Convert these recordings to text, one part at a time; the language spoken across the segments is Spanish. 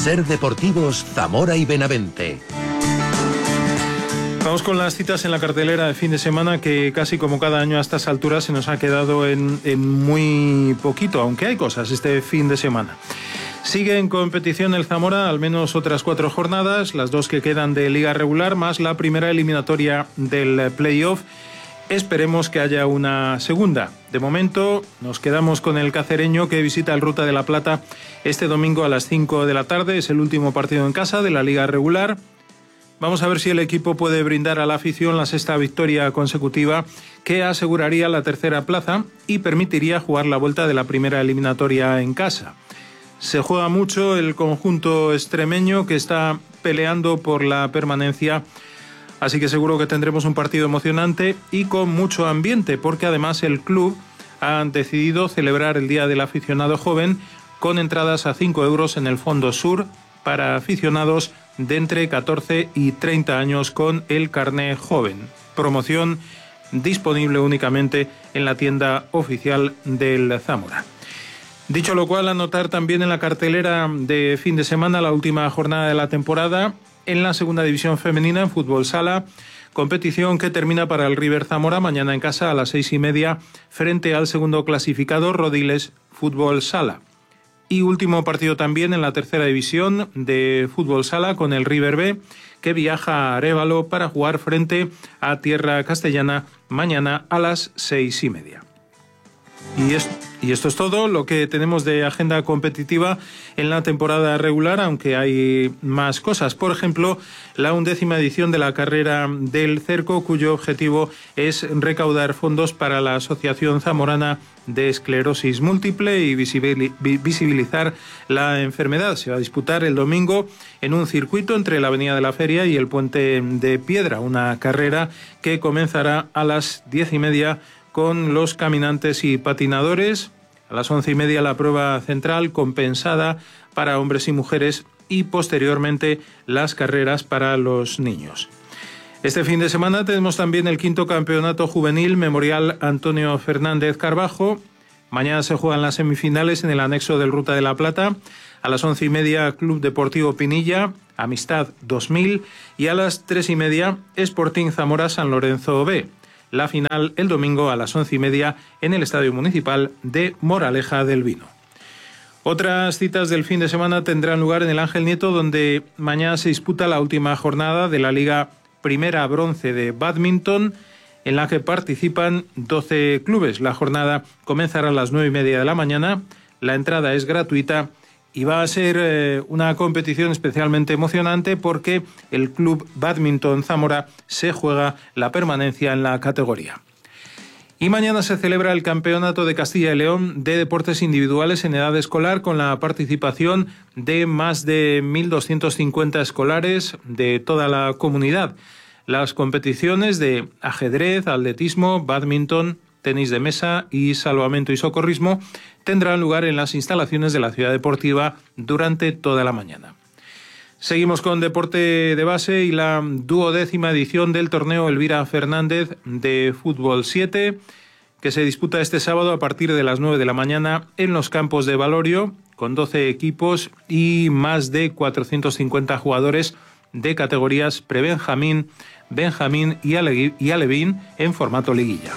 Ser Deportivos Zamora y Benavente. Vamos con las citas en la cartelera de fin de semana, que casi como cada año a estas alturas se nos ha quedado en muy poquito, aunque hay cosas este fin de semana. Sigue en competición el Zamora, al menos otras 4 jornadas, las 2 que quedan de liga regular, más la primera eliminatoria del playoff. Esperemos que haya una segunda. De momento nos quedamos con el cacereño, que visita el Ruta de la Plata este domingo a las 5 de la tarde. Es el último partido en casa de la liga regular. Vamos a ver si el equipo puede brindar a la afición la 6ª victoria consecutiva, que aseguraría la 3ª plaza y permitiría jugar la vuelta de la primera eliminatoria en casa. Se juega mucho el conjunto extremeño, que está peleando por la permanencia, así que seguro que tendremos un partido emocionante y con mucho ambiente, porque además el club ha decidido celebrar el Día del Aficionado Joven con entradas a 5 euros en el Fondo Sur para aficionados de entre 14 y 30 años con el carné joven. Promoción disponible únicamente en la tienda oficial del Zamora. Dicho lo cual, anotar también en la cartelera de fin de semana la última jornada de la temporada en la segunda división femenina en fútbol sala, competición que termina para el River Zamora mañana en casa a las 6:30 frente al segundo clasificado Rodiles Fútbol Sala. Y último partido también en la tercera división de fútbol sala con el River B, que viaja a Arévalo para jugar frente a Tierra Castellana mañana a las 6:30. Y esto es todo lo que tenemos de agenda competitiva en la temporada regular, aunque hay más cosas. Por ejemplo, la 11ª edición de la carrera del cerco, cuyo objetivo es recaudar fondos para la Asociación Zamorana de Esclerosis Múltiple y visibilizar la enfermedad. Se va a disputar el domingo en un circuito entre la Avenida de la Feria y el Puente de Piedra, una carrera que comenzará a las 10:30 con los caminantes y patinadores. A las 11:30 la prueba central compensada para hombres y mujeres y posteriormente las carreras para los niños. Este fin de semana tenemos también el 5º Campeonato Juvenil Memorial Antonio Fernández Carbajo. Mañana se juegan las semifinales en el anexo del Ruta de la Plata. A las 11:30 Club Deportivo Pinilla, Amistad 2000, y a las 3:30 Sporting Zamora San Lorenzo B. La final el domingo a las 11:30 en el Estadio Municipal de Moraleja del Vino. Otras citas del fin de semana tendrán lugar en el Ángel Nieto, donde mañana se disputa la última jornada de la Liga Primera Bronce de Bádminton, en la que participan 12 clubes. La jornada comenzará a las 9:30 de la mañana, la entrada es gratuita y va a ser una competición especialmente emocionante porque el Club Bádminton Zamora se juega la permanencia en la categoría. Y mañana se celebra el Campeonato de Castilla y León de Deportes Individuales en edad escolar, con la participación de más de 1.250 escolares de toda la comunidad. Las competiciones de ajedrez, atletismo, bádminton, tenis de mesa y salvamento y socorrismo tendrán lugar en las instalaciones de la ciudad deportiva durante toda la mañana. Seguimos con deporte de base y la 12ª edición del torneo Elvira Fernández de Fútbol 7, que se disputa este sábado a partir de las 9 de la mañana en los campos de Valorio, con 12 equipos y más de 450 jugadores de categorías prebenjamín, benjamín y alevín en formato liguilla.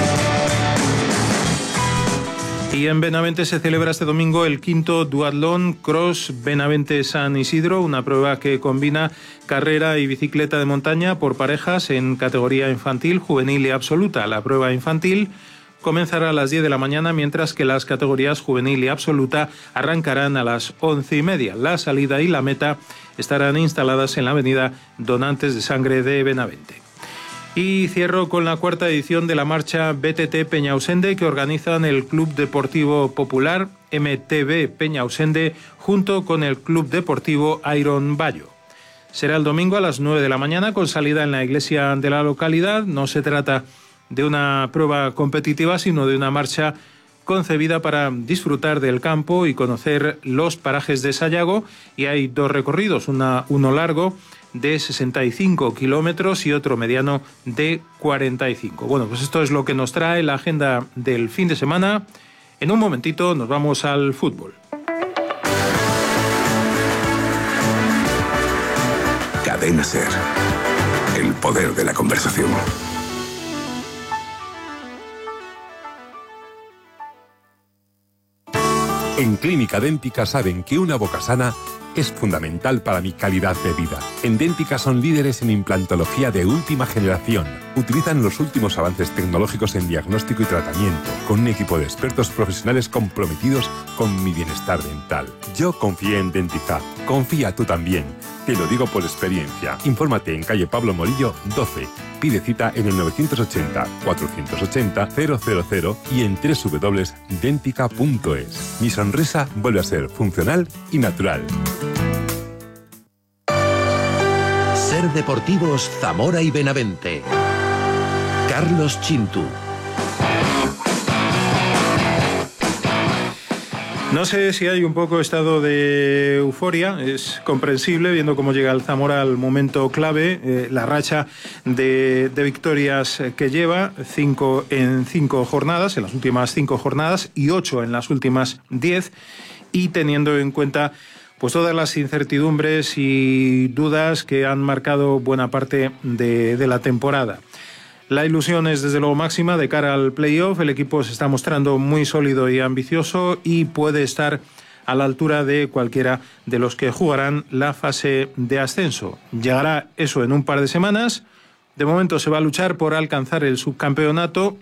Y en Benavente se celebra este domingo el 5º Duatlón Cross Benavente San Isidro, una prueba que combina carrera y bicicleta de montaña por parejas en categoría infantil, juvenil y absoluta. La prueba infantil comenzará a las 10 de la mañana, mientras que las categorías juvenil y absoluta arrancarán a las 11:30. La salida y la meta estarán instaladas en la avenida Donantes de Sangre de Benavente. Y cierro con la 4ª edición de la marcha BTT Peñausende, que organizan el Club Deportivo Popular, MTB Peñausende, junto con el Club Deportivo Iron Bayo. Será el domingo a las 9 de la mañana con salida en la iglesia de la localidad. No se trata de una prueba competitiva, sino de una marcha concebida para disfrutar del campo y conocer los parajes de Sayago. Y hay 2 recorridos, uno largo de 65 kilómetros y otro mediano de 45. Bueno, pues esto es lo que nos trae la agenda del fin de semana. En un momentito nos vamos al fútbol. Cadena SER. El poder de la conversación. En Clínica Dẹ́ntica saben que una boca sana es fundamental para mi calidad de vida. En Dẹ́ntica son líderes en implantología de última generación. Utilizan los últimos avances tecnológicos en diagnóstico y tratamiento, con un equipo de expertos profesionales comprometidos con mi bienestar dental. Yo confié en Dẹ́ntica. Confía tú también. Te lo digo por experiencia. Infórmate en calle Pablo Morillo 12. Pide cita en el 980-480-000 y en www.dentica.es. Mi sonrisa vuelve a ser funcional y natural. SER Deportivos Zamora y Benavente. Carlos Chintu. No sé si hay un poco estado de euforia, es comprensible viendo cómo llega el Zamora al momento clave, la racha de victorias que lleva, 5 en 5 jornadas, en las últimas 5 jornadas, y 8 en las últimas 10, y teniendo en cuenta pues todas las incertidumbres y dudas que han marcado buena parte de la temporada. La ilusión es desde luego máxima de cara al playoff. El equipo se está mostrando muy sólido y ambicioso y puede estar a la altura de cualquiera de los que jugarán la fase de ascenso. Llegará eso en un par de semanas. De momento se va a luchar por alcanzar el subcampeonato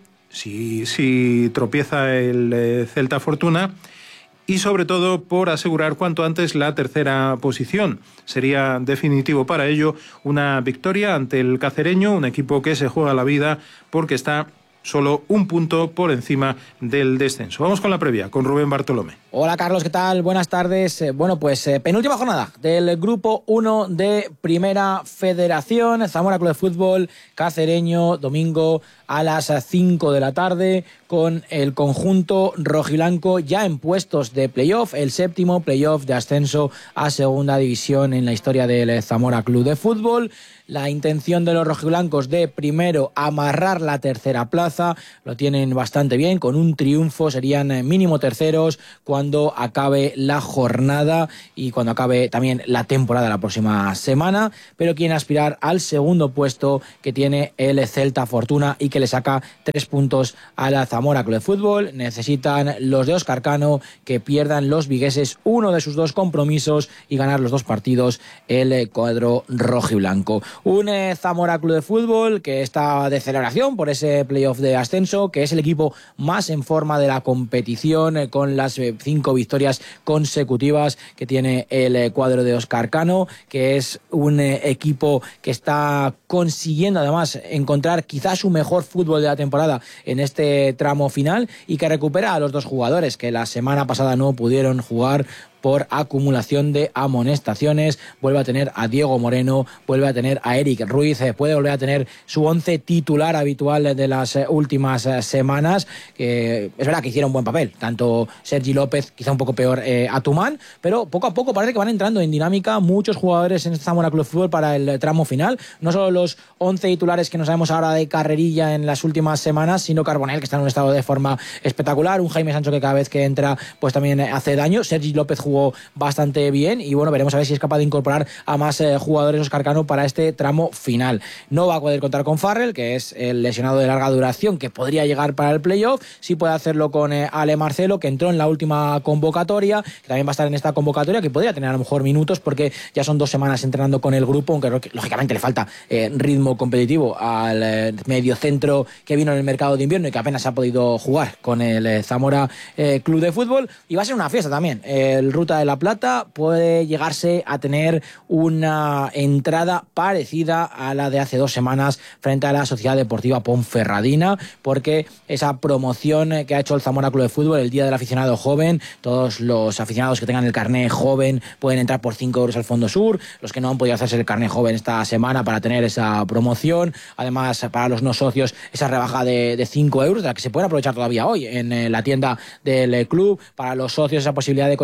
si tropieza el Celta Fortuna, y sobre todo por asegurar cuanto antes la tercera posición. Sería definitivo para ello una victoria ante el Cacereño, un equipo que se juega la vida porque está solo un punto por encima del descenso. Vamos con la previa, con Rubén Bartolomé. Hola Carlos, ¿qué tal? Buenas tardes. Penúltima jornada del Grupo 1 de Primera Federación. Zamora Club de Fútbol, Cacereño, domingo a las 5 de la tarde, con el conjunto rojiblanco ya en puestos de playoff, el séptimo playoff de ascenso a segunda división en la historia del Zamora Club de Fútbol. La intención de los rojiblancos de primero amarrar la tercera plaza, lo tienen bastante bien, con un triunfo serían mínimo terceros cuando acabe la jornada y cuando acabe también la temporada la próxima semana, pero quieren aspirar al segundo puesto que tiene el Celta Fortuna y que le saca 3 puntos a la Zamora Club de Fútbol. Necesitan los de Óscar Cano que pierdan los vigueses uno de sus 2 compromisos y ganar los 2 partidos el cuadro rojiblanco. Un Zamora Club de Fútbol que está de celebración por ese playoff de ascenso, que es el equipo más en forma de la competición, con las 5 victorias consecutivas que tiene el cuadro de Óscar Cano, que es un equipo que está consiguiendo además encontrar quizás su mejor fútbol de la temporada en este tramo final, y que recupera a los 2 jugadores que la semana pasada no pudieron jugar por acumulación de amonestaciones. Vuelve a tener a Diego Moreno, vuelve a tener a Eric Ruiz, puede volver a tener su 11 titular habitual de las últimas semanas, que es verdad que hicieron buen papel, tanto Sergi López, quizá un poco peor Atumán, pero poco a poco parece que van entrando en dinámica muchos jugadores en Zamora Club de Fútbol para el tramo final, no solo los 11 titulares que nos sabemos ahora de carrerilla en las últimas semanas, sino Carbonell, que está en un estado de forma espectacular, un Jaime Sancho que cada vez que entra pues también hace daño, Sergi López jugó bastante bien y bueno, veremos a ver si es capaz de incorporar a más jugadores Óscar Cano para este tramo final. No va a poder contar con Farrell, que es el lesionado de larga duración que podría llegar para el playoff. Sí puede hacerlo con Ale Marcelo, que entró en la última convocatoria, que también va a estar en esta convocatoria, que podría tener a lo mejor minutos porque ya son 2 semanas entrenando con el grupo, aunque lógicamente le falta ritmo competitivo al medio centro que vino en el mercado de invierno y que apenas ha podido jugar con el Zamora Club de Fútbol. Y va a ser una fiesta también. El Ruta de la Plata puede llegarse a tener una entrada parecida a la de hace 2 semanas frente a la Sociedad Deportiva Ponferradina, porque esa promoción que ha hecho el Zamora Club de Fútbol, el Día del Aficionado Joven, todos los aficionados que tengan el carné joven pueden entrar por 5 euros al Fondo Sur, los que no han podido hacerse el carné joven esta semana para tener esa promoción, además para los no socios esa rebaja de 5 euros, de la que se pueden aprovechar todavía hoy en la tienda del club, para los socios esa posibilidad de conseguir 2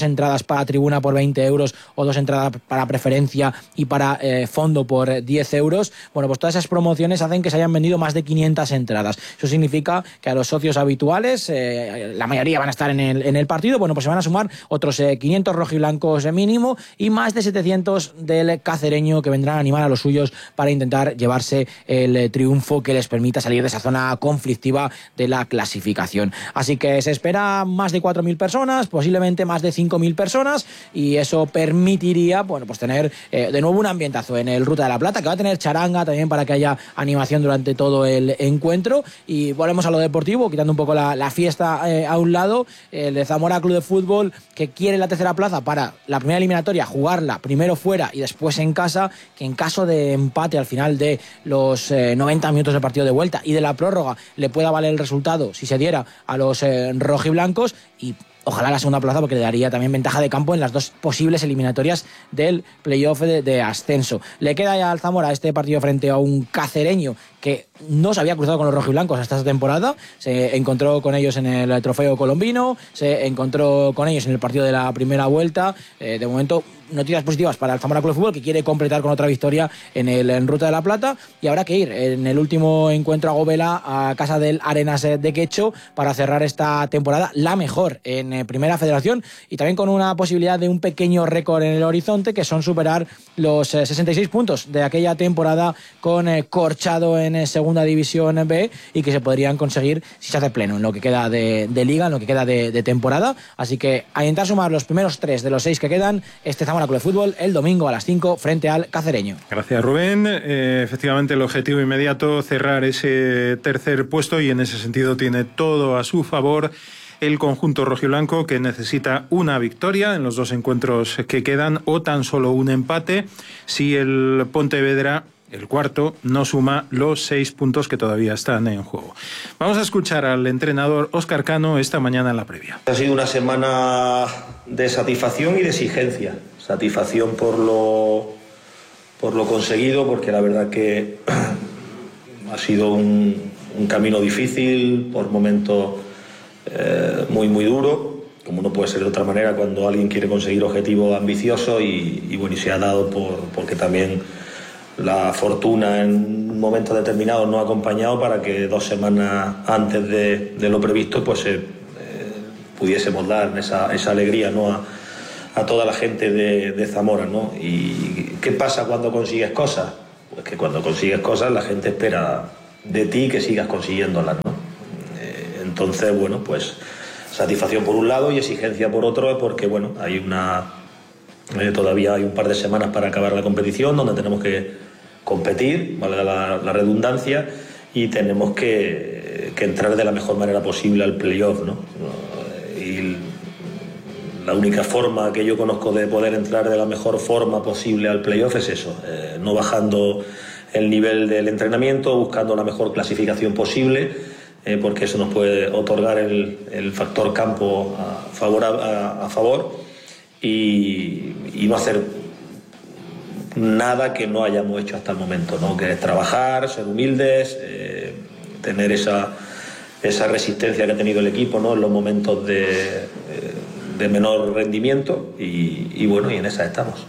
2 entradas para tribuna por 20 euros o 2 entradas para preferencia y para fondo por 10 euros. Bueno, pues todas esas promociones hacen que se hayan vendido más de 500 entradas. Eso significa que a los socios habituales, la mayoría van a estar en el partido, bueno, pues se van a sumar otros 500 rojiblancos mínimo y más de 700 del cacereño, que vendrán a animar a los suyos para intentar llevarse el triunfo que les permita salir de esa zona conflictiva de la clasificación. Así que se espera más de 4.000 personas, posiblemente más de 5.000 personas, y eso permitiría, bueno, pues tener de nuevo un ambientazo en el Ruta de la Plata, que va a tener charanga también para que haya animación durante todo el encuentro. Y volvemos a lo deportivo, quitando un poco la fiesta a un lado. El de Zamora Club de Fútbol, que quiere la tercera plaza para la primera eliminatoria, jugarla primero fuera y después en casa, que en caso de empate al final de los 90 minutos del partido de vuelta y de la prórroga le pueda valer el resultado si se diera a los rojiblancos, y ojalá la segunda plaza, porque le daría también ventaja de campo en las 2 posibles eliminatorias del playoff de ascenso. Le queda ya al Zamora este partido frente a un cacereño que no se había cruzado con los rojiblancos hasta esta temporada. Se encontró con ellos en el trofeo colombino, se encontró con ellos en el partido de la primera vuelta. De momento, noticias positivas para el Zamora Club de Fútbol, que quiere completar con otra victoria en Ruta de la Plata, y habrá que ir en el último encuentro a Gobela, a casa del Arenas de Quecho, para cerrar esta temporada la mejor en Primera Federación, y también con una posibilidad de un pequeño récord en el horizonte, que son superar los 66 puntos de aquella temporada con Corchado en Segunda División B, y que se podrían conseguir si se hace pleno en lo que queda de liga, en lo que queda de temporada. Así que a intentar sumar los primeros 3 de los 6 que quedan, este Zamora Club de Fútbol el domingo a las 5 frente al cacereño. Gracias, Rubén. Efectivamente, el objetivo inmediato, cerrar ese tercer puesto, y en ese sentido tiene todo a su favor el conjunto rojiblanco, que necesita una victoria en los 2 encuentros que quedan, o tan solo un empate si el Pontevedra, el cuarto, no suma los 6 puntos que todavía están en juego. Vamos a escuchar al entrenador Óscar Cano esta mañana en la previa. Ha sido una semana de satisfacción y de exigencia. Satisfacción por lo conseguido, porque la verdad que ha sido un camino difícil, por momentos muy duro, como no puede ser de otra manera cuando alguien quiere conseguir objetivos ambiciosos, y bueno, y se ha dado porque también la fortuna en momentos determinados no ha acompañado para que 2 semanas antes de lo previsto pues pudiésemos dar esa alegría, ¿no?, a toda la gente de Zamora, ¿no? ¿Y qué pasa cuando consigues cosas? Pues que cuando consigues cosas la gente espera de ti que sigas consiguiéndolas, ¿no? Entonces, bueno, pues satisfacción por un lado y exigencia por otro, porque bueno, hay todavía hay un par de semanas para acabar la competición, donde tenemos que competir, valga la redundancia, y tenemos que entrar de la mejor manera posible al playoff, ¿no? Y la única forma que yo conozco de poder entrar de la mejor forma posible al playoff es eso, no bajando el nivel del entrenamiento, buscando la mejor clasificación posible, porque eso nos puede otorgar el factor campo a favor y no hacer nada que no hayamos hecho hasta el momento, ¿no? Que es trabajar, ser humildes, tener esa resistencia que ha tenido el equipo, ¿no?, en los momentos de menor rendimiento, y bueno, y en esa estamos.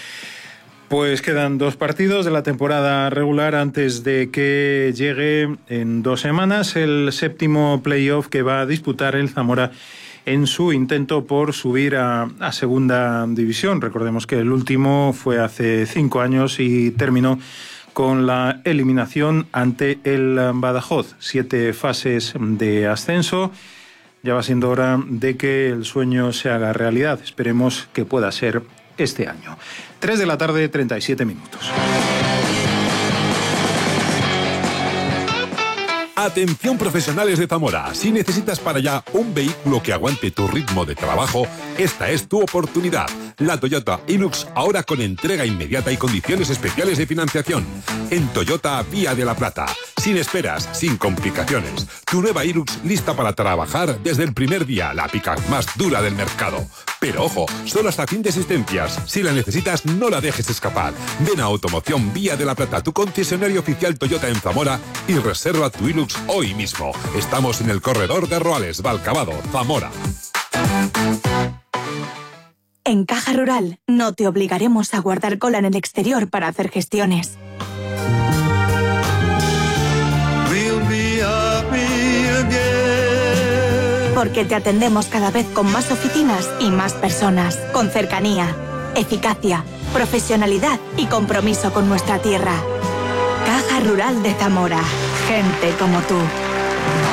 Pues quedan 2 partidos de la temporada regular antes de que llegue en 2 semanas el 7º playoff que va a disputar el Zamora en su intento por subir a Segunda División. Recordemos que el último fue hace 5 años y terminó con la eliminación ante el Badajoz. 7 fases de ascenso. Ya va siendo hora de que el sueño se haga realidad. Esperemos que pueda ser este año. 3 de la tarde, 37 minutos. Atención, profesionales de Zamora. Si necesitas para allá un vehículo que aguante tu ritmo de trabajo, esta es tu oportunidad. La Toyota Hilux, ahora con entrega inmediata y condiciones especiales de financiación. En Toyota Vía de la Plata. Sin esperas, sin complicaciones. Tu nueva Hilux lista para trabajar desde el primer día. La pick-up más dura del mercado. Pero ojo, solo hasta fin de existencias. Si la necesitas, no la dejes escapar. Ven a Automoción Vía de la Plata, tu concesionario oficial Toyota en Zamora, y reserva tu Hilux hoy mismo. Estamos en el corredor de Roales, Valcavado, Zamora. En Caja Rural no te obligaremos a guardar cola en el exterior para hacer gestiones. Porque te atendemos cada vez con más oficinas y más personas, con cercanía, eficacia, profesionalidad y compromiso con nuestra tierra. Caja Rural de Zamora. Gente como tú.